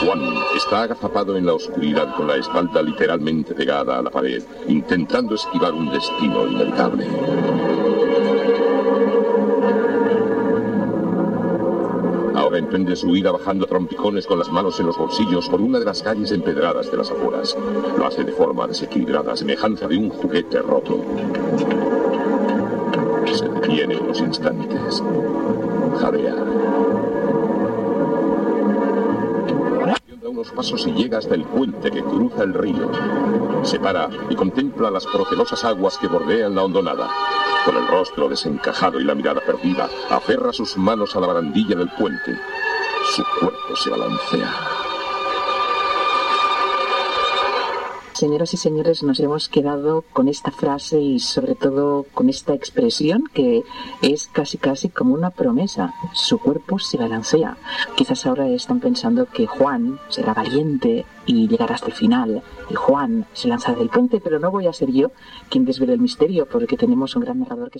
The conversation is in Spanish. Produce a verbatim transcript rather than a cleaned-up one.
Juan está agazapado en la oscuridad con la espalda literalmente pegada a la pared, intentando esquivar un destino inevitable. Ahora emprende su huida bajando a trompicones con las manos en los bolsillos por una de las calles empedradas de las afueras. Lo hace de forma desequilibrada, semejanza de un juguete roto. Se detiene unos instantes. Jadea. Da unos pasos y llega hasta el puente que cruza el río. Se para y contempla las procelosas aguas que bordean la hondonada. Con el rostro desencajado y la mirada perdida, aferra sus manos a la barandilla del puente. Su cuerpo se balancea. Señoras y señores, nos hemos quedado con esta frase y sobre todo con esta expresión que es casi casi como una promesa. Su cuerpo se balancea. Quizás ahora están pensando que Juan será valiente y llegará hasta el final. Y Juan se lanzará del puente, pero no voy a ser yo quien desvele el misterio porque tenemos un gran narrador que